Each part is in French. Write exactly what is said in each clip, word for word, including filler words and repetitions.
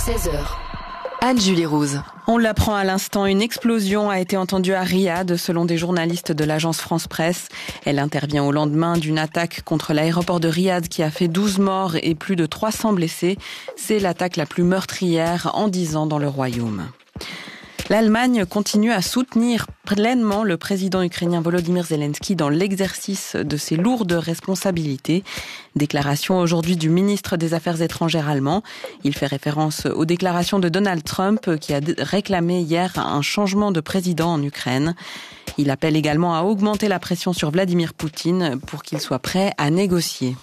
seize heures. Anne-Julie Rouse. On l'apprend à l'instant, une explosion a été entendue à Riyad, selon des journalistes de l'agence France Presse. Elle intervient au lendemain d'une attaque contre l'aéroport de Riyad qui a fait douze morts et plus de trois cents blessés. C'est l'attaque la plus meurtrière en dix ans dans le royaume. L'Allemagne continue à soutenir pleinement le président ukrainien Volodymyr Zelensky dans l'exercice de ses lourdes responsabilités. Déclaration aujourd'hui du ministre des Affaires étrangères allemand. Il fait référence aux déclarations de Donald Trump qui a réclamé hier un changement de président en Ukraine. Il appelle également à augmenter la pression sur Vladimir Poutine pour qu'il soit prêt à négocier.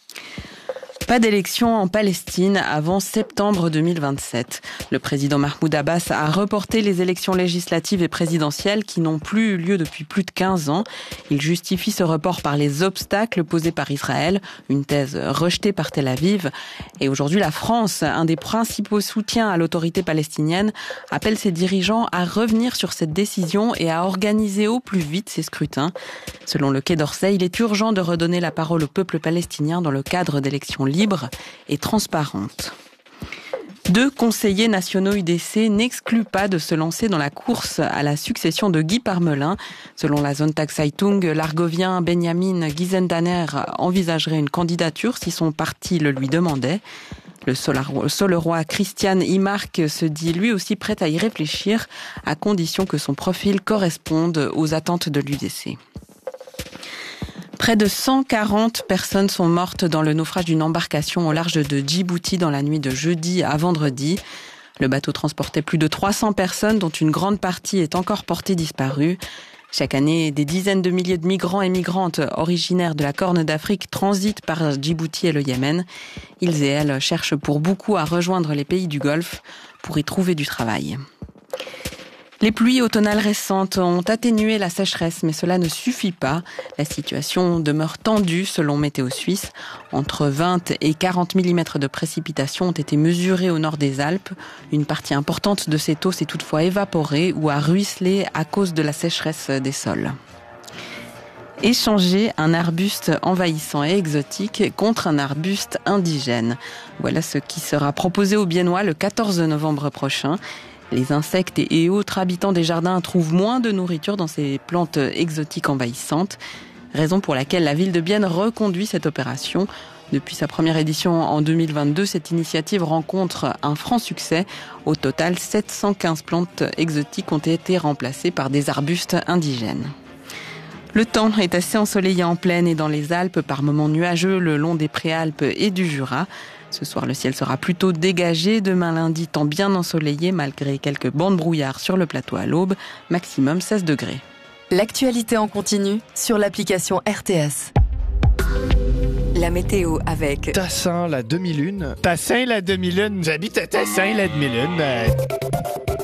Pas d'élection en Palestine avant septembre deux mille vingt-sept. Le président Mahmoud Abbas a reporté les élections législatives et présidentielles qui n'ont plus eu lieu depuis plus de quinze ans. Il justifie ce report par les obstacles posés par Israël, une thèse rejetée par Tel Aviv. Et aujourd'hui, la France, un des principaux soutiens à l'autorité palestinienne, appelle ses dirigeants à revenir sur cette décision et à organiser au plus vite ces scrutins. Selon le Quai d'Orsay, il est urgent de redonner la parole au peuple palestinien dans le cadre d'élections libre et transparente. Deux conseillers nationaux U D C n'excluent pas de se lancer dans la course à la succession de Guy Parmelin. Selon la Sonntagszeitung, l'Argovien Benjamin Gizendaner envisagerait une candidature si son parti le lui demandait. Le Solerois Christian Imark se dit lui aussi prêt à y réfléchir, à condition que son profil corresponde aux attentes de l'U D C. Près de cent quarante personnes sont mortes dans le naufrage d'une embarcation au large de Djibouti dans la nuit de jeudi à vendredi. Le bateau transportait plus de trois cents personnes, dont une grande partie est encore portée disparue. Chaque année, des dizaines de milliers de migrants et migrantes originaires de la Corne d'Afrique transitent par Djibouti et le Yémen. Ils et elles cherchent pour beaucoup à rejoindre les pays du Golfe pour y trouver du travail. Les pluies automnales récentes ont atténué la sécheresse, mais cela ne suffit pas. La situation demeure tendue selon Météo Suisse. Entre vingt et quarante millimètres de précipitations ont été mesurés au nord des Alpes. Une partie importante de cette eau s'est toutefois évaporée ou a ruisselé à cause de la sécheresse des sols. Échanger un arbuste envahissant et exotique contre un arbuste indigène. Voilà ce qui sera proposé aux Biennois le quatorze novembre prochain. Les insectes et autres habitants des jardins trouvent moins de nourriture dans ces plantes exotiques envahissantes, raison pour laquelle la ville de Bienne reconduit cette opération. Depuis sa première édition en deux mille vingt-deux, cette initiative rencontre un franc succès. Au total, sept cent quinze plantes exotiques ont été remplacées par des arbustes indigènes. Le temps est assez ensoleillé en plaine et dans les Alpes, par moments nuageux le long des Préalpes et du Jura. Ce soir, le ciel sera plutôt dégagé. Demain lundi, temps bien ensoleillé malgré quelques bancs de brouillard sur le plateau à l'aube. Maximum seize degrés. L'actualité en continu sur l'application R T S. La météo avec Tassin, la demi-lune. Tassin, la demi-lune. J'habite à Tassin, la demi-lune.